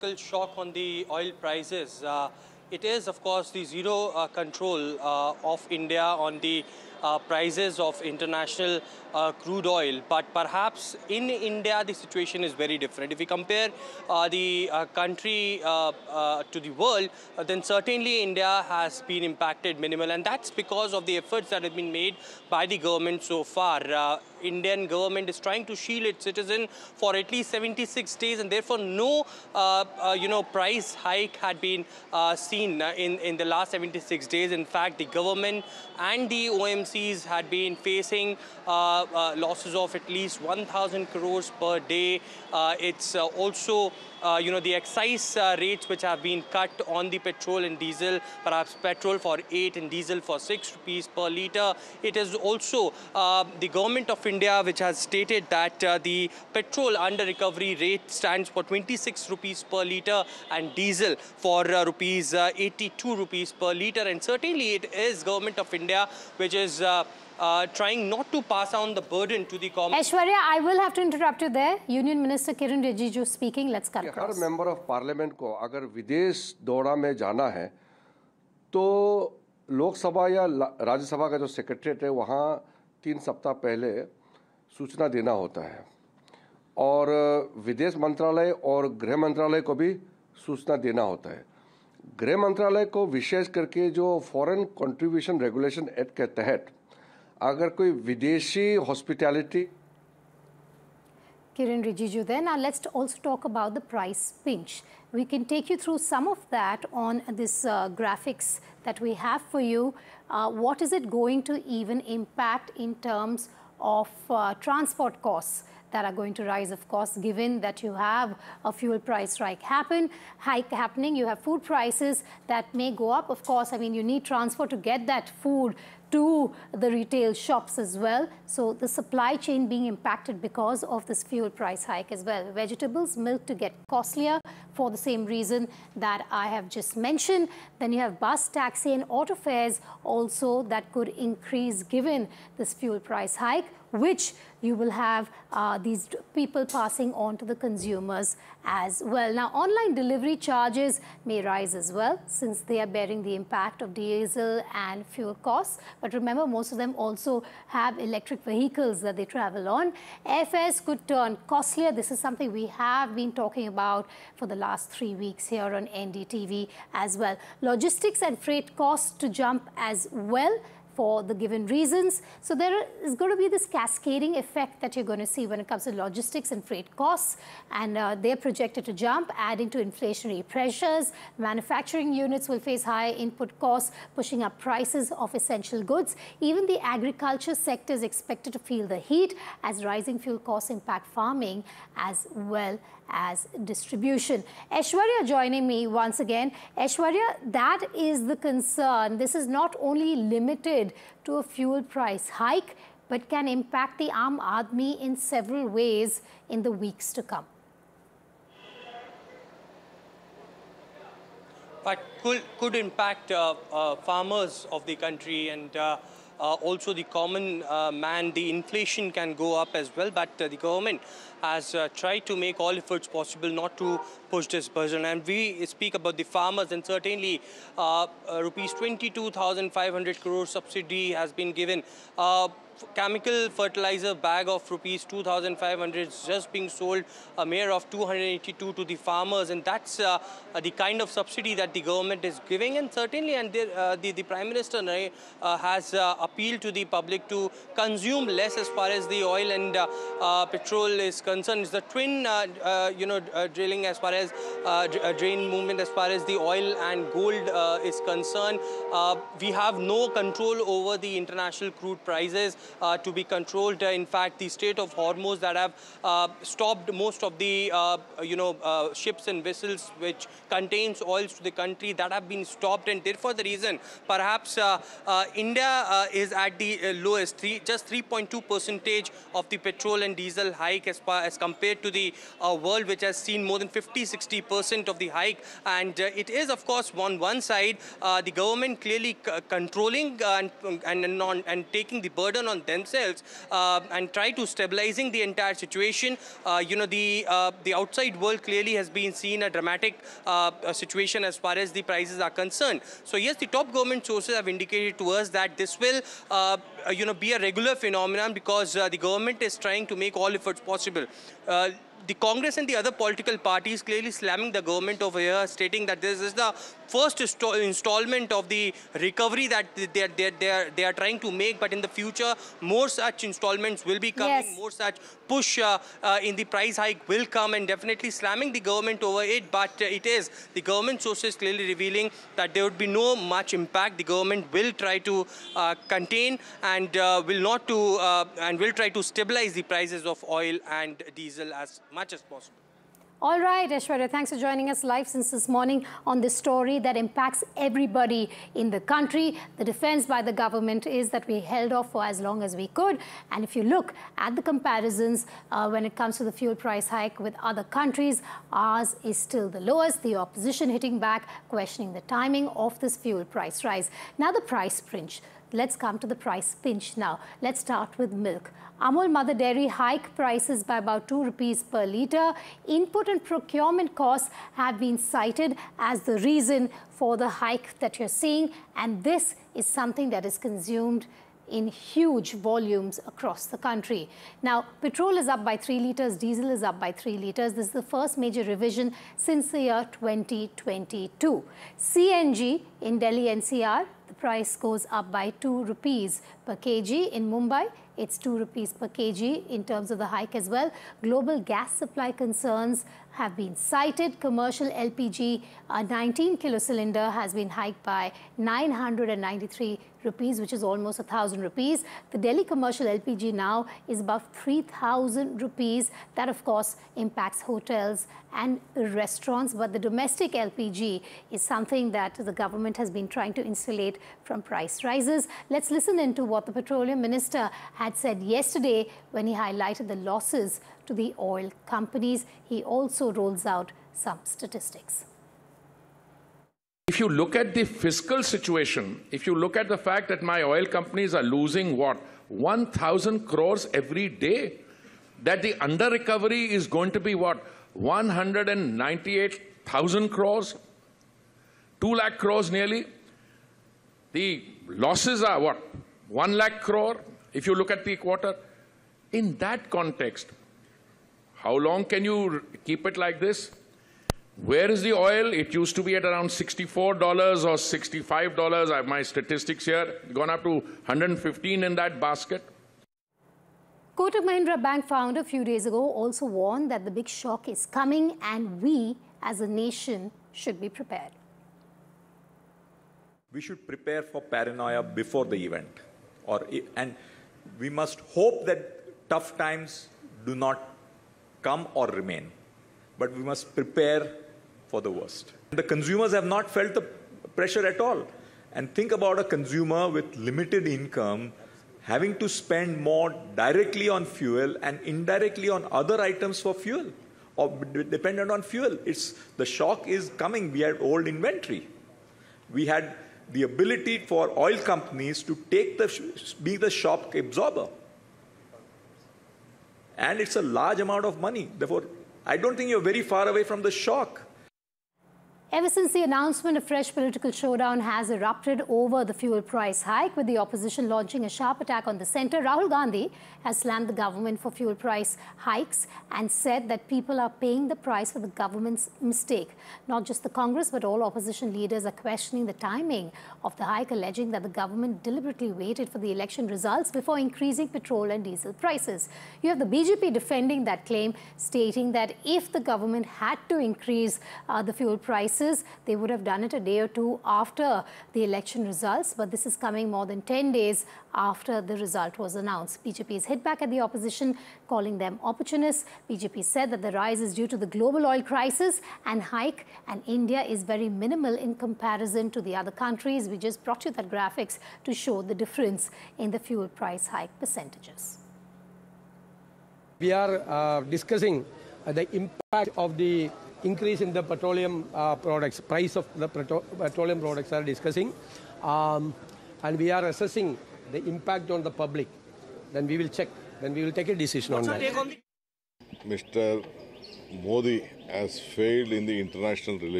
Shock on the oil prices. It is, of course, the zero control of India on the prices of international crude oil. But perhaps in India, the situation is very different. If we compare the country to the world, then certainly India has been impacted minimal. And that's because of the efforts that have been made by the government so far. Indian government is trying to shield its citizen for at least 76 days, and therefore no price hike had been seen in the last 76 days. In fact, the government and the OMCs had been facing losses of at least 1,000 crores per day. It's also the excise rates which have been cut on the petrol and diesel, perhaps petrol for 8 and diesel for 6 rupees per litre. It is also the government of India which has stated that the petrol under recovery rate stands for 26 rupees per litre and diesel for 82 rupees per litre. And certainly it is government of India which is trying not to pass on the burden to the common. Aishwarya, I will have to interrupt you there. Union Minister Kiren Rijiju speaking. Let's cut across. Her member of parliament को अगर विदेश दौरा में जाना है तो लोकसभा या राज्यसभा का जो सेक्रेटरीट है वहाँ 3 सप्ताह पहले सूचना देना होता है और विदेश मंत्रालय और गृह मंत्रालय को भी सूचना देना होता है। गृह मंत्रालय को विशेष करके जो फॉरेन कंट्रीब्यूशन रेगुलेशन एक्ट के तहत अगर कोई विदेशी hospitality Kiren Rijiju there. Now let's also talk about the price pinch. We can take you through some of that on this graphics that we have for you. What is it going to even impact in terms of transport costs that are going to rise, of course, given that you have a fuel price hike happening, you have food prices that may go up. Of course, I mean, you need transport to get that food to the retail shops as well. So the supply chain being impacted because of this fuel price hike as well. Vegetables, milk to get costlier for the same reason that I have just mentioned. Then you have bus, taxi and auto fares also that could increase given this fuel price hike, which you will have these people passing on to the consumers as well. Now, online delivery charges may rise as well since they are bearing the impact of diesel and fuel costs. But remember, most of them also have electric vehicles that they travel on. Airfares could turn costlier. This is something we have been talking about for the last 3 weeks here on NDTV as well. Logistics and freight costs to jump as well for the given reasons. So there is going to be this cascading effect that you're going to see when it comes to logistics and freight costs, and they're projected to jump, adding to inflationary pressures. Manufacturing units will face higher input costs, pushing up prices of essential goods. Even the agriculture sector is expected to feel the heat as rising fuel costs impact farming as well as distribution. Aishwarya joining me once again. Aishwarya, that is the concern. This is not only limited to a fuel price hike, but can impact the Aam Aadmi in several ways in the weeks to come. But could impact farmers of the country and also the common man. The inflation can go up as well, but the government has tried to make all efforts possible not to push this burden. And we speak about the farmers, and certainly rupees 22,500 crore subsidy has been given. Chemical fertilizer bag of rupees 2,500 is just being sold, a mere of 282 to the farmers, and that's the kind of subsidy that the government is giving. And certainly, and the Prime Minister has appealed to the public to consume less as far as the oil and petrol is concerned. It's the twin, drilling as far as drain movement as far as the oil and gold is concerned. We have no control over the international crude prices. To be controlled. In fact, the Strait of Hormuz that have stopped most of the ships and vessels which contains oils to the country, that have been stopped, and therefore the reason perhaps India is at the lowest, just 3.2% of the petrol and diesel hike as compared to the world, which has seen more than 50-60% of the hike. And it is, of course, on one side the government clearly controlling and taking the burden on themselves and try to stabilizing the entire situation. The outside world clearly has been seen a dramatic situation as far as the prices are concerned. So yes, the top government sources have indicated to us that this will be a regular phenomenon because the government is trying to make all efforts possible. The Congress and the other political parties clearly slamming the government over here, stating that this is the first installment of the recovery that they are trying to make, but in the future more such installments will be coming, Yes. more such push in the price hike will come, and definitely slamming the government over it. But it is the government sources clearly revealing that there would be no much impact. The government will try to contain and will try to stabilize the prices of oil and diesel as much as possible. All right, Aishwarya, thanks for joining us live since this morning on this story that impacts everybody in the country. The defense by the government is that we held off for as long as we could. And if you look at the comparisons when it comes to the fuel price hike with other countries, ours is still the lowest. The opposition hitting back, questioning the timing of this fuel price rise. Now the price pinch. Let's come to the price pinch now. Let's start with milk. Amul Mother Dairy hike prices by about 2 rupees per litre. Input and procurement costs have been cited as the reason for the hike that you're seeing. And this is something that is consumed in huge volumes across the country. Now, petrol is up by 3 litres, diesel is up by 3 litres. This is the first major revision since the year 2022. CNG in Delhi NCR, the price goes up by 2 rupees per kg. In Mumbai, it's 2 rupees per kg in terms of the hike as well. Global gas supply concerns have been cited. Commercial LPG 19 kilo cylinder has been hiked by 993 rupees, which is almost 1,000 rupees. The Delhi commercial LPG now is above 3,000 rupees. That, of course, impacts hotels and restaurants. But the domestic LPG is something that the government has been trying to insulate from price rises. Let's listen into what the Petroleum Minister had said yesterday when he highlighted the losses to the oil companies. He also rolls out some statistics. If you look at the fiscal situation, if you look at the fact that my oil companies are losing what, 1,000 crores every day, that the under recovery is going to be what, 198,000 crores, 2 lakh crores nearly. The losses are what, 1 lakh crore if you look at the quarter. In that context, how long can you keep it like this? Where is the oil? It used to be at around $64 or $65. I have my statistics here, gone up to 115 in that basket. Kotak Mahindra Bank founder a few days ago also warned that the big shock is coming and we as a nation should be prepared. We should prepare for paranoia before the event. And we must hope that tough times do not come or remain. But we must prepare for the worst. The consumers have not felt the pressure at all. And think about a consumer with limited income having to spend more directly on fuel and indirectly on other items for fuel or dependent on fuel. The shock is coming. We had old inventory. We had the ability for oil companies to be the shock absorber. And it's a large amount of money. Therefore, I don't think you're very far away from the shock. Ever since the announcement, a fresh political showdown has erupted over the fuel price hike, with the opposition launching a sharp attack on the centre. Rahul Gandhi has slammed the government for fuel price hikes and said that people are paying the price for the government's mistake. Not just the Congress, but all opposition leaders are questioning the timing of the hike, alleging that the government deliberately waited for the election results before increasing petrol and diesel prices. You have the BJP defending that claim, stating that if the government had to increase the fuel prices, they would have done it a day or two after the election results. But this is coming more than 10 days after the result was announced. BJP has hit back at the opposition, calling them opportunists. BJP said that the rise is due to the global oil crisis and hike, and India is very minimal in comparison to the other countries. We just brought you that graphics to show the difference in the fuel price hike percentages. We are discussing the impact of the increase in the petroleum products, price of the petroleum products are discussing, and we are assessing the impact on the public. then we will check. Then we will take a decision on that. Mr. Modi has failed in the international relations.